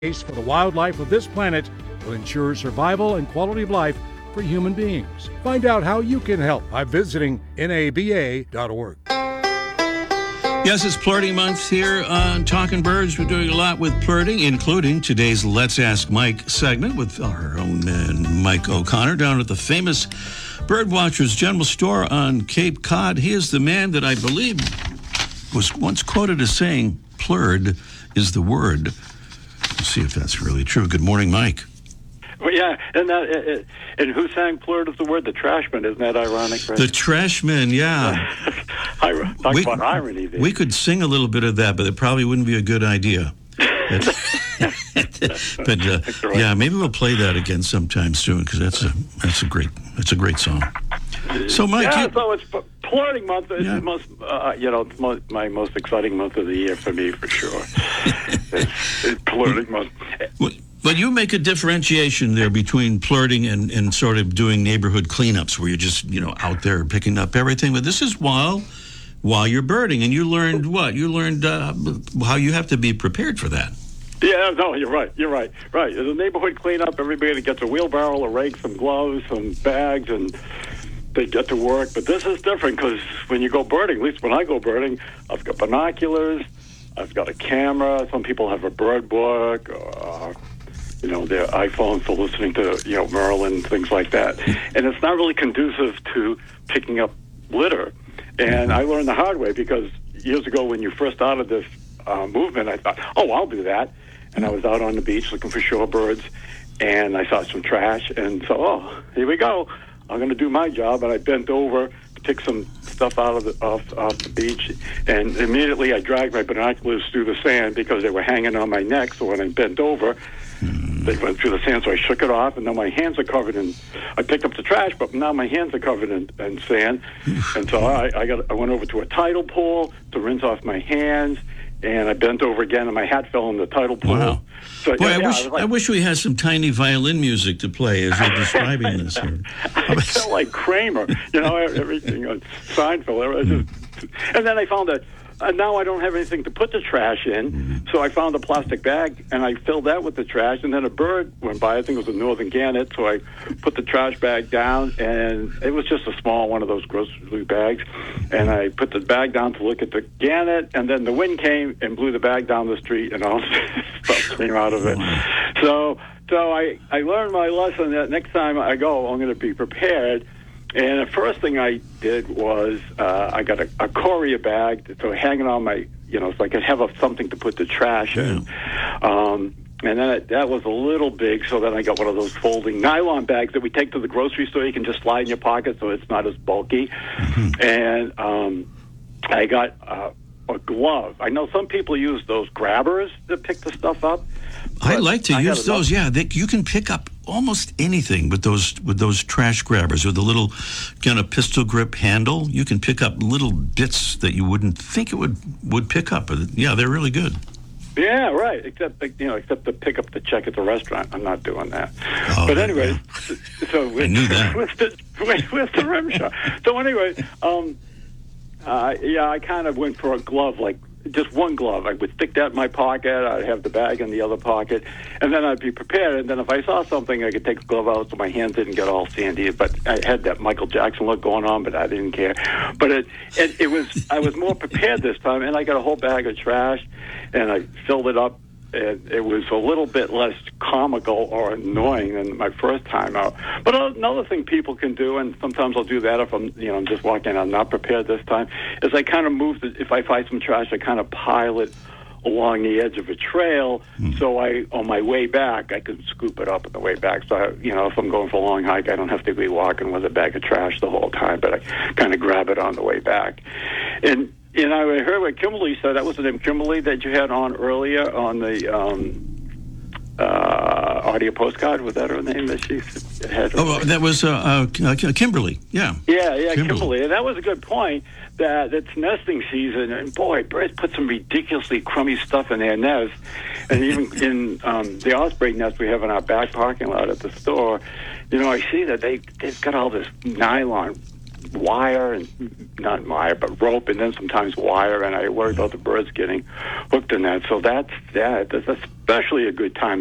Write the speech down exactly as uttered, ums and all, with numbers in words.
for the wildlife of this planet will ensure survival and quality of life for human beings. Find out how you can help by visiting N A B A dot org. Yes, it's Plurting Month here on Talking Birds. We're doing a lot with plurting, including today's Let's Ask Mike segment with our own man, Mike O'Connor, down at the famous Birdwatchers General Store on Cape Cod. He is the man that I believe was once quoted as saying, "Plurred is the word." Let's see if that's really true. Good morning, Mike. Well, yeah, and that, and who sang "Plurred is the word"? The Trashmen. Isn't that ironic? Right? The Trashmen, yeah. Talk we, about irony there. We could sing a little bit of that, but it probably wouldn't be a good idea. but uh, right. yeah, maybe we'll play that again sometime soon because that's a that's a great that's a great song. So, Mike, yeah, you, so it's Plurting Month. It's Yeah. the most, uh, you know, it's mo- my most exciting month of the year for me, for sure. it's, it's Plurting Month. Well, But you make a differentiation there between plurting and, and sort of doing neighborhood cleanups where you're just, you know, out there picking up everything. But this is while while you're birding. And you learned what? You learned uh, how you have to be prepared for that. Yeah, no, you're right. You're right. Right. As a neighborhood cleanup, everybody gets a wheelbarrow, a rake, some gloves, some bags, and they get to work. But this is different because when you go birding, at least when I go birding, I've got binoculars, I've got a camera. Some people have a bird book, or, you know, their iPhones for listening to, you know, Merlin, things like that. And it's not really conducive to picking up litter. And I learned the hard way because years ago when you first started this uh, movement, I thought, oh, I'll do that. And I was out on the beach looking for shorebirds, and I saw some trash, and so, oh, here we go. I'm going to do my job. And I bent over to pick some stuff out of the, off, off the beach, and immediately I dragged my binoculars through the sand because they were hanging on my neck. So when I bent over, they went through the sand, so I shook it off, and now my hands are covered in. I picked up the trash, but now my hands are covered in, in sand, and so I, I got. I went over to a tidal pool to rinse off my hands, and I bent over again, and my hat fell in the tidal pool. Wow. So, Boy, yeah, I, yeah, wish, I, like, I wish we had some tiny violin music to play as you're describing this here. I felt like Kramer, you know, everything on Seinfeld. Just, and then I found that. And now I don't have anything to put the trash in, mm-hmm. so I found a plastic bag, and I filled that with the trash, and then a bird went by. I think it was a northern gannet, so I put the trash bag down, and it was just a small one of those grocery bags, and I put the bag down to look at the gannet, and then the wind came and blew the bag down the street, and all stuff came out of it. So, so I, I learned my lesson that next time I go, I'm going to be prepared. And the first thing I did was uh, I got a, a courier bag, so hanging on my, you know, so I could have a, something to put the trash in. Um, and then it, that was a little big, so then I got one of those folding nylon bags that we take to the grocery store. You can just slide in your pocket, so it's not as bulky. Mm-hmm. And um, I got uh, a glove. I know some people use those grabbers to pick the stuff up. I like to I use those. Yeah, they, you can pick up almost anything with those with those trash grabbers or the little kind of pistol grip handle. You can pick up little bits that you wouldn't think it would would pick up. Yeah, they're really good. Yeah, right. Except you know, except to pick up the check at the restaurant. I'm not doing that. Oh, but anyway, yeah. so with, I knew that. With the, with, with the rim shot. So anyway, um, uh, yeah, I kind of went for a glove, like just one glove. I would stick that in my pocket. I'd have the bag in the other pocket, and then I'd be prepared. And then if I saw something, I could take the glove out so my hands didn't get all sandy. But I had that Michael Jackson look going on, but I didn't care. But it, it, it was I was more prepared this time, and I got a whole bag of trash, and I filled it up. And it was a little bit less comical or annoying than my first time out. But another thing people can do, and sometimes I'll do that if I'm, you know, I'm just walking, I'm not prepared this time, is I kind of move, the, if I find some trash, I kind of pile it along the edge of a trail, mm. so I, on my way back, I can scoop it up on the way back. So, I, you know, if I'm going for a long hike, I don't have to be walking with a bag of trash the whole time, but I kind of grab it on the way back. And You know, I heard what Kimberly said. That was the name Kimberly that you had on earlier on the um, uh, audio postcard. Was that her name that she had? Oh, well, that was uh, uh, Kimberly. Yeah. Yeah, yeah, Kimberly. Kimberly. And that was a good point. That it's nesting season, and boy, birds put some ridiculously crummy stuff in their nest. And even in um, the osprey nest we have in our back parking lot at the store, you know, I see that they they've got all this nylon wire and not wire, but rope, and then sometimes wire, and I worry about the birds getting hooked in that. So that's that. That's especially a good time